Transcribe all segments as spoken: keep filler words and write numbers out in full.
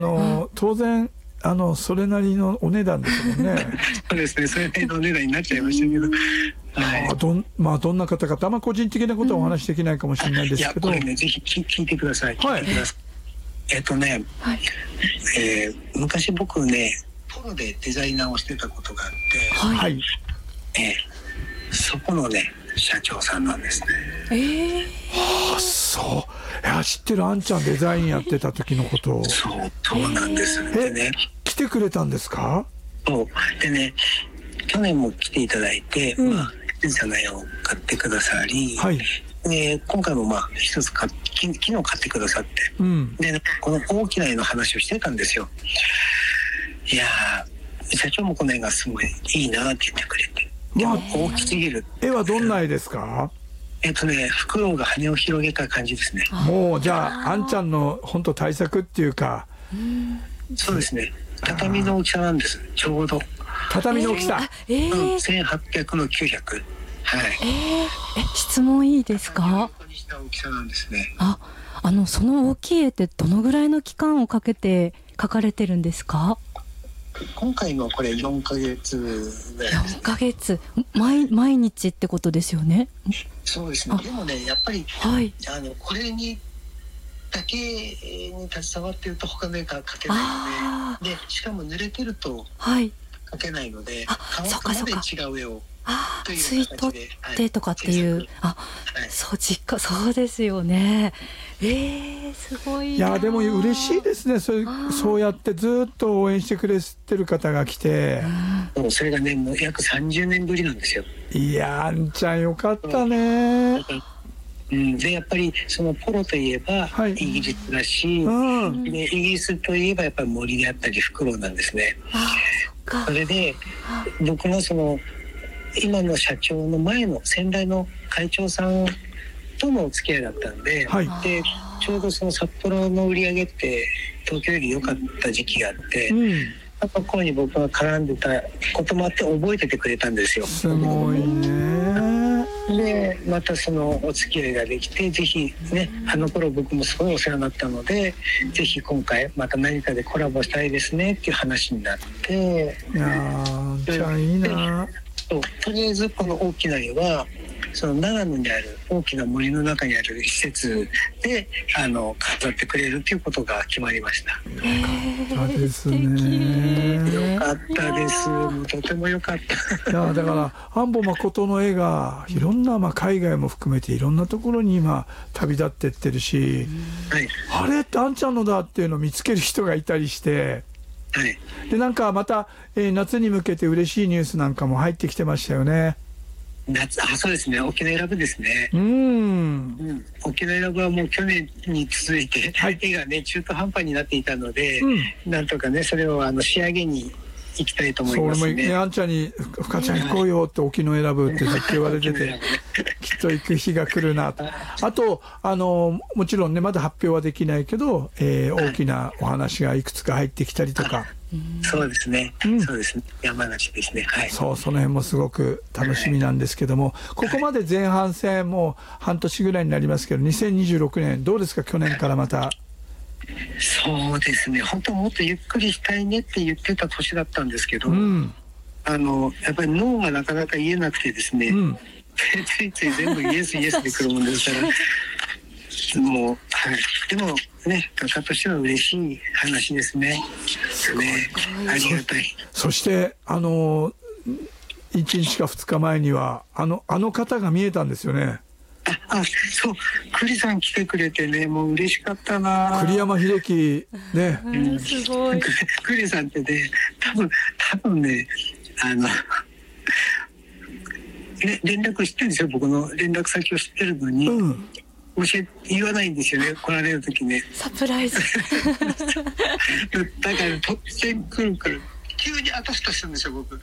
あの当然あのそれなりのお値段ですもんね。 そうですね、それなりのお値段になっちゃいましたけど、はい、 あどんまあどんな方々、まあ個人的なことはお話しできないかもしれないですけど、 いやこれねぜひ聞聞いてください。聞いてください。えっとね、はい、えー、昔僕ねポロでデザイナーをしてたことがあって、はい、えー、そこのね社長さんなんですね。 えー、ああそう。いや知ってる、あんちゃんデザインやってた時のことを。 そうそうなんです。でね、 来てくれたんですか？ そうでね、去年も来ていただいて、うん、まあデザインを買ってくださり、はい、で今回もまあ一つ買っ昨日買ってくださって、うん、で、ね、この大きな絵の話をしてたんですよ。いやー社長もこの絵がすごいいいなって言ってくれて、でも大きすぎる。 絵はどんな絵ですか？ えっとね、フクロウが羽を広げた感じですね。 もうじゃああんちゃんの本当対策っていうか、 そうですね、畳の大きさなんです。ちょうど畳の大きさ、 えーえーうん、せんはっぴゃくのきゅうひゃく、はい、 えー、え質問いいですか？ 大きさなんですね。 あ、あのその大きい絵ってどのぐらいの期間をかけて描かれてるんですか？ 今回のこれよんかげつぐらいです、ね、 よんかげつ 毎, 毎日ってことですよね。 そうですね。でもねやっぱり、はい、あのこれにだけに携わっていると他の絵が描けないので、でしかも濡れてると描けないので、乾くまで違う絵をああ、吸い取ってとかっていう、はい、あ、はい、そう実家そうですよね。えー、すごい。 いやでも嬉しいですね。そうそうやってずっと応援してくれてる方が来て、 もうそれがねもう約さんじゅうねんぶりなんですよ。 いやあんちゃんよかったね。 うん、でやっぱりそのポロといえばイギリスだし、はい、でイギリスといえばやっぱり森であったりフクロウなんですね。それで僕のその今の社長の前の先代の会長さんとのお付き合いだったんで、はい、でちょうどその札幌の売り上げって東京より良かった時期があって、うん、そこに僕が絡んでたこともあって覚えててくれたんですよ。 すごいね。 でまたそのお付き合いができて、ぜひね、あの頃僕もすごいお世話になったので、ぜひ今回また何かでコラボしたいですねっていう話になって、 いやーじゃあいいな。 とりあえずこの大きな絵はその長野にある大きな森の中にある施設であの飾ってくれるということが決まりました。 よかったですね。 よかったです。もうとてもよかった。 いやだから安保誠の絵がいろんな、まあ、海外も含めていろんなところに今旅立ってってるし、はい、あれってあんちゃんのだっていうのを見つける人がいたりして、はい、でなんかまた、えー、夏に向けて嬉しいニュースなんかも入ってきてましたよね。 夏、あ、そうですね、沖縄選ぶですね。 うん、 うん、沖縄選ぶはもう去年に続いて、はい、絵がね中途半端になっていたので、うん、なんとかねそれをあの仕上げに行きたいと思いますね。 そう、俺もあんちゃんに「深ちゃん行こうよ」って沖縄選ぶってずっと言われててきっと行く日が来るなと。あとあのもちろんねまだ発表はできないけど、えー、大きなお話がいくつか入ってきたりとか。 そうですね、うん、そうですね、山梨ですね、はい、 そう、その辺もすごく楽しみなんですけども、はい、ここまで前半戦もう半年ぐらいになりますけど、にせんにじゅうろくねんどうですか、去年からまた。 そうですね、本当もっとゆっくりしたいねって言ってた年だったんですけど、うん、あのやっぱりノーがなかなか言えなくてですね、うん、ついつい全部イエスイエスでくるもんですからもう、はい、でもね、画家としては嬉しい話ですね。すごい、ね、ありがたい。 そ, そしてあのいちにちかふつかまえにはあのあの方が見えたんですよね。 ああ、そう、栗さん来てくれてね、もう嬉しかったな。 栗山英樹ね、 うん、すごい。 栗さんってね、多分多分ね、あの。ね、連絡してるんですよ、僕の連絡先を知ってるのに、うん、教え言わないんですよね、来られる時ね。 サプライズ。 だから突然来るから急にアタスタしたんですよ、僕。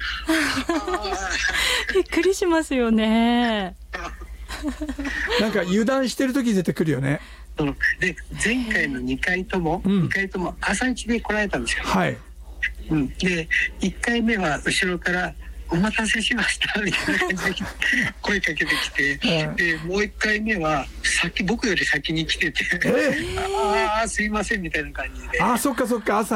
びっくりしますよね。 なんか油断してる時出てくるよね。 で前回のにかいとも、うん、にかいとも朝一で来られたんですよ。 はい。 うん、でいっかいめは後ろからお待たせしましたみたいな感じで声かけてきて、はい、でもう一回目は先僕より先に来てて、えー、ああすいませんみたいな感じで、 あそっかそっか朝